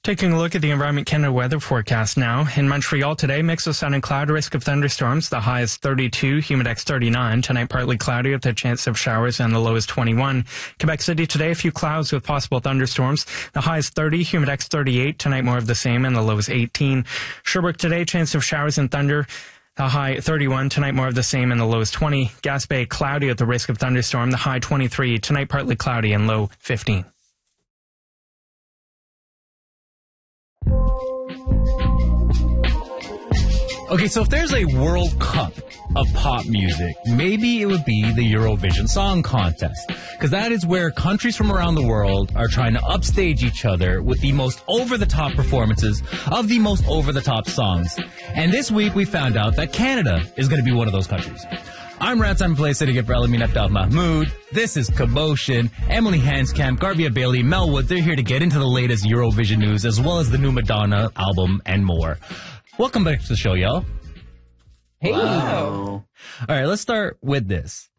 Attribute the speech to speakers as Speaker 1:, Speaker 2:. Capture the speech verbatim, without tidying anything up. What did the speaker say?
Speaker 1: Taking a look at the Environment Canada weather forecast now. In Montreal today, mix of sun and cloud, risk of thunderstorms. The high is thirty-two, humidex thirty-nine. Tonight, partly cloudy with a chance of showers, and the low is twenty-one. Quebec City today, a few clouds with possible thunderstorms. The high is thirty, humidex thirty-eight. Tonight, more of the same, and the low is eighteen. Sherbrooke today, chance of showers and thunder. The high thirty-one, tonight more of the same, and the low is twenty. Gaspé, cloudy with the risk of thunderstorm. The high twenty-three, tonight partly cloudy, and low fifteen.
Speaker 2: Okay, so if there's a World Cup of pop music, maybe it would be the Eurovision Song Contest. Because that is where countries from around the world are trying to upstage each other with the most over-the-top performances of the most over-the-top songs. And this week we found out that Canada is going to be one of those countries. I'm Ratsan Play sitting in for Elamin Abdel Mahmoud. This is Commotion. Emily Hanscamp, Garvia Bailey, Mel Wood, they're here to get into the latest Eurovision news as well as the new Madonna album and more. Welcome back to the show, y'all.
Speaker 3: Hey. Wow.
Speaker 2: All right, let's start with this.